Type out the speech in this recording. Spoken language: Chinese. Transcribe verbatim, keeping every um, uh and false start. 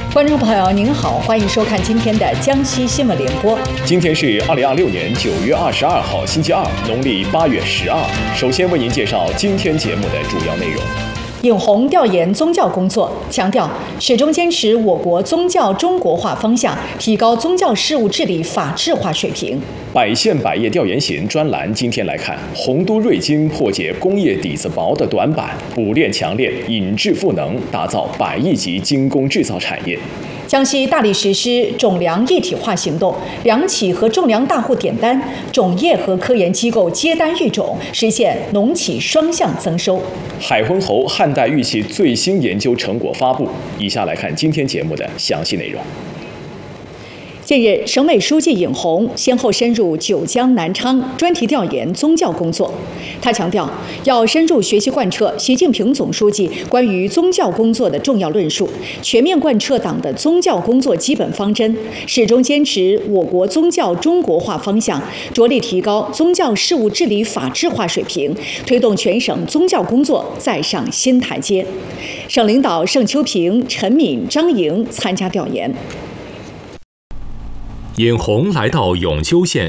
观众朋友您好，欢迎收看今天的江西新闻联播。 今天是二零二六年九月二十二号，星期二，农历八月十二。首先为您介绍今天节目的主要内容。 尹红调研宗教工作，强调始终坚持我国宗教中国化方向，提高宗教事务治理法治化水平。 百县百业调研型专栏，今天来看洪都瑞金破解工业底子薄的短板，补链强链，引智赋能，打造百亿级精工制造产业。 江西大力实施种粮一体化行动，粮企和种粮大户点单，种业和科研机构接单育种，实现农企双向增收。 海昏侯汉代玉器最新研究成果发布，以下来看今天节目的详细内容。 近日，省委书记尹红先后深入九江、南昌，专题调研宗教工作。他强调，要深入学习贯彻习近平总书记关于宗教工作的重要论述，全面贯彻党的宗教工作基本方针，始终坚持我国宗教中国化方向，着力提高宗教事务治理法治化水平，推动全省宗教工作再上新台阶。省领导盛秋平、陈敏、张莹参加调研。 尹红来到永修县